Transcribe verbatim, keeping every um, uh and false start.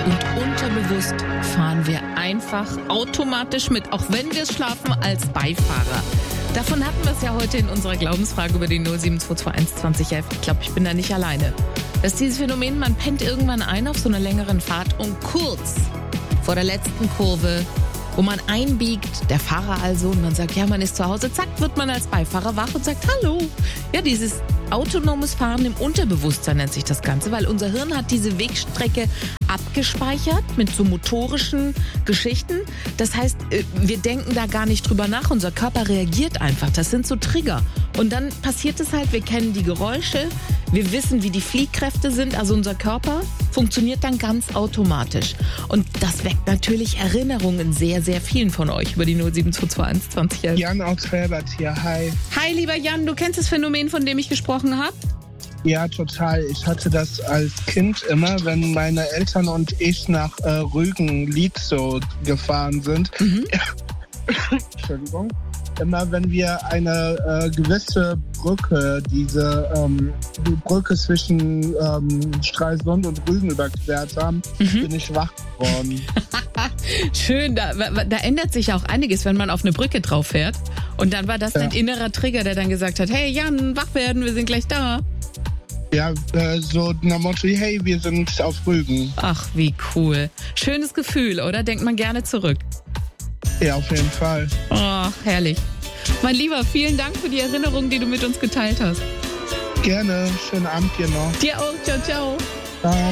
Und unterbewusst fahren wir einfach automatisch mit, auch wenn wir es schlafen, als Beifahrer. Davon hatten wir es ja heute in unserer Glaubensfrage über die null sieben zwei zwei eins zwanzig elf. Ich glaube, ich bin da nicht alleine. Das ist dieses Phänomen, man pennt irgendwann ein auf so einer längeren Fahrt und kurz vor der letzten Kurve, wo man einbiegt, der Fahrer also, und man sagt, ja, man ist zu Hause, zack, wird man als Beifahrer wach und sagt, hallo. Ja, dieses autonomes Fahren im Unterbewusstsein nennt sich das Ganze, weil unser Hirn hat diese Wegstrecke abgespeichert mit so motorischen Geschichten. Das heißt, wir denken da gar nicht drüber nach, unser Körper reagiert einfach, das sind so Trigger. Und dann passiert es halt, wir kennen die Geräusche, wir wissen, wie die Fliehkräfte sind, also unser Körper funktioniert dann ganz automatisch. Und das weckt natürlich Erinnerungen sehr, sehr vielen von euch über die null sieben zwei zwei eins zwanzig elf. Jan aus Felbert hier, hi. Hi, lieber Jan, du kennst das Phänomen, von dem ich gesprochen habe? Ja, total. Ich hatte das als Kind immer, wenn meine Eltern und ich nach äh, Rügen-Lietzow gefahren sind. Mhm. Entschuldigung. Immer wenn wir eine äh, gewisse Brücke, diese ähm, die Brücke zwischen ähm, Stralsund und Rügen überquert haben, mhm. bin ich wach geworden. Schön, da, da ändert sich auch einiges, wenn man auf eine Brücke drauf fährt. Und dann war das ja. dein innerer Trigger, der dann gesagt hat, hey Jan, wach werden, wir sind gleich da. Ja, äh, so nach Motto, hey, wir sind auf Rügen. Ach, wie cool. Schönes Gefühl, oder? Denkt man gerne zurück. Ja, auf jeden Fall. Oh, herrlich. Mein Lieber, vielen Dank für die Erinnerungen, die du mit uns geteilt hast. Gerne. Schönen Abend dir noch. Dir auch. Ciao, ciao. Ciao.